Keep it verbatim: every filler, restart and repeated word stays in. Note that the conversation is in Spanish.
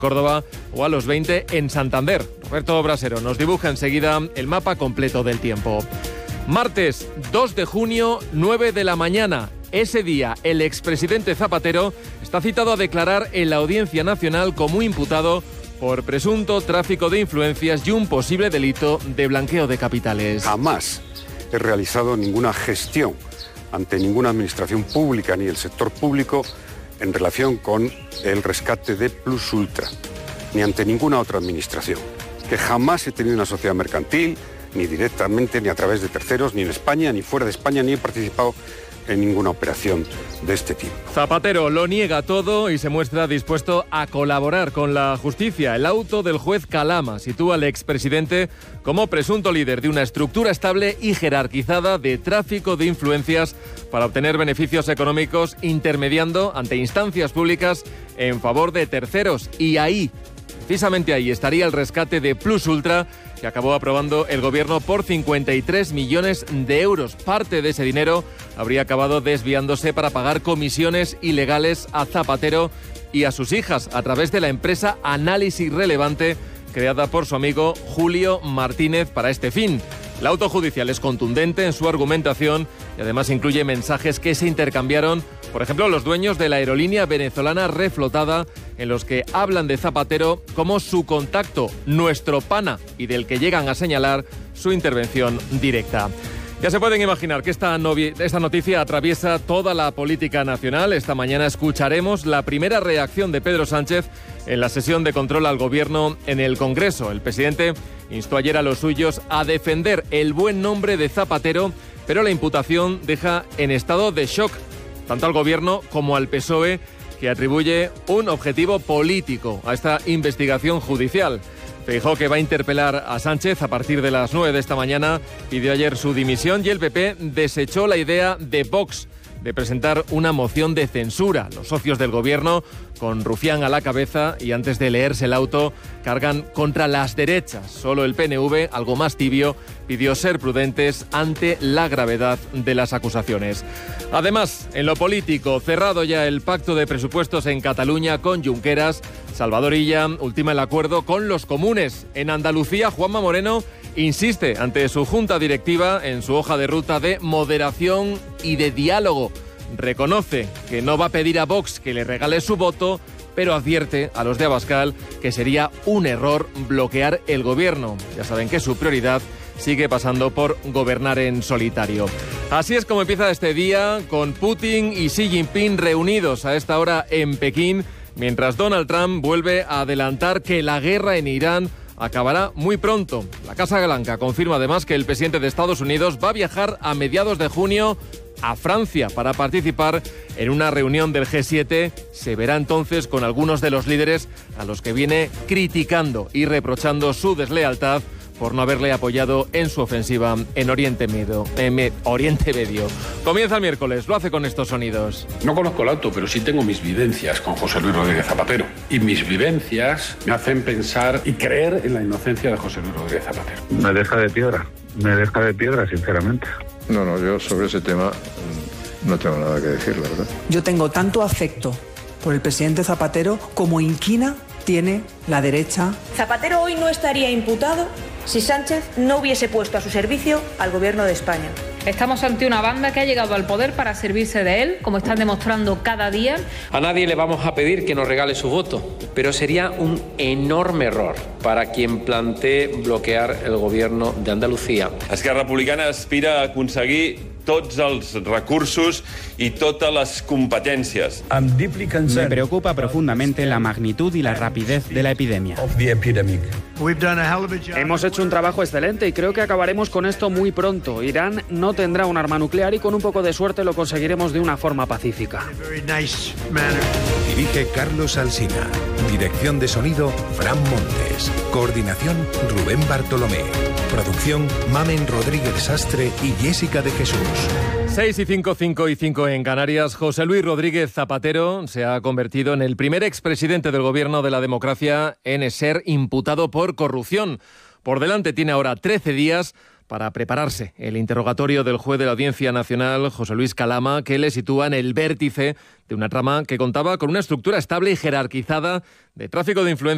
Córdoba o a los veinte en Santander. Roberto Brasero nos dibuja enseguida el mapa completo del tiempo. Martes dos de junio, nueve de la mañana. Ese día, el expresidente Zapatero está citado a declarar en la Audiencia Nacional como imputado por presunto tráfico de influencias y un posible delito de blanqueo de capitales. Jamás he realizado ninguna gestión ante ninguna administración pública ni el sector público en relación con el rescate de Plus Ultra, ni ante ninguna otra administración. Que jamás he tenido una sociedad mercantil, ni directamente, ni a través de terceros, ni en España, ni fuera de España, ni he participado en ninguna operación de este tipo. Zapatero lo niega todo y se muestra dispuesto a colaborar con la justicia. El auto del juez Calama sitúa al expresidente como presunto líder de una estructura estable y jerarquizada de tráfico de influencias para obtener beneficios económicos, intermediando ante instancias públicas en favor de terceros. Y ahí, precisamente ahí, estaría el rescate de Plus Ultra, que acabó aprobando el gobierno por cincuenta y tres millones de euros. Parte de ese dinero habría acabado desviándose para pagar comisiones ilegales a Zapatero y a sus hijas a través de la empresa Análisis Relevante, creada por su amigo Julio Martínez para este fin. El auto judicial es contundente en su argumentación y además incluye mensajes que se intercambiaron, por ejemplo, los dueños de la aerolínea venezolana Reflotada, en los que hablan de Zapatero como su contacto, nuestro pana, y del que llegan a señalar su intervención directa. Ya se pueden imaginar que esta, novi- esta noticia atraviesa toda la política nacional. Esta mañana escucharemos la primera reacción de Pedro Sánchez en la sesión de control al gobierno en el Congreso. El presidente instó ayer a los suyos a defender el buen nombre de Zapatero, pero la imputación deja en estado de shock tanto al gobierno como al P S O E, que atribuye un objetivo político a esta investigación judicial. Feijóo, que va a interpelar a Sánchez a partir de las nueve de esta mañana, pidió ayer su dimisión y el P P desechó la idea de Vox de presentar una moción de censura. Los socios del gobierno, con Rufián a la cabeza y antes de leerse el auto, cargan contra las derechas. Solo el P N V, algo más tibio, pidió ser prudentes ante la gravedad de las acusaciones. Además, en lo político, cerrado ya el pacto de presupuestos en Cataluña con Junqueras, Salvador Illa ultima el acuerdo con los comunes. En Andalucía, Juanma Moreno insiste ante su junta directiva en su hoja de ruta de moderación y de diálogo. Reconoce que no va a pedir a Vox que le regale su voto, pero advierte a los de Abascal que sería un error bloquear el gobierno. Ya saben que su prioridad sigue pasando por gobernar en solitario. Así es como empieza este día, con Putin y Xi Jinping reunidos a esta hora en Pekín, mientras Donald Trump vuelve a adelantar que la guerra en Irán acabará muy pronto. La Casa Blanca confirma además que el presidente de Estados Unidos va a viajar a mediados de junio a Francia para participar en una reunión del G siete. Se verá entonces con algunos de los líderes a los que viene criticando y reprochando su deslealtad por no haberle apoyado en su ofensiva en Oriente Medio. Eh, Oriente Medio. Comienza el miércoles, lo hace con estos sonidos. No conozco el auto, pero sí tengo mis vivencias con José Luis Rodríguez Zapatero. Y mis vivencias me hacen pensar y creer en la inocencia de José Luis Rodríguez Zapatero. Me deja de piedra, me deja de piedra, sinceramente. No, no, yo sobre ese tema no tengo nada que decir, la verdad. Yo tengo tanto afecto por el presidente Zapatero como inquina tiene la derecha. Zapatero hoy no estaría imputado si Sánchez no hubiese puesto a su servicio al gobierno de España. Estamos ante una banda que ha llegado al poder para servirse de él, como están demostrando cada día. A nadie le vamos a pedir que nos regale su voto, pero sería un enorme error para quien plantee bloquear el gobierno de Andalucía. Esquerra Republicana aspira a aconseguir tots els recursos y todas las competencias. Me preocupa profundamente la magnitud y la rapidez de la epidemia. Hemos hecho un trabajo excelente y creo que acabaremos con esto muy pronto. Irán no tendrá un arma nuclear y con un poco de suerte lo conseguiremos de una forma pacífica. Dirige Carlos Alsina. Dirección de sonido, Fran Montes. Coordinación, Rubén Bartolomé. Producción, Mamen Rodríguez Sastre y Jessica de Jesús. seis y cinco, cinco y cinco en Canarias. José Luis Rodríguez Zapatero se ha convertido en el primer expresidente del gobierno de la democracia en ser imputado por corrupción. Por delante tiene ahora trece días para prepararse el interrogatorio del juez de la Audiencia Nacional, José Luis Calama, que le sitúa en el vértice de una trama que contaba con una estructura estable y jerarquizada de tráfico de influencia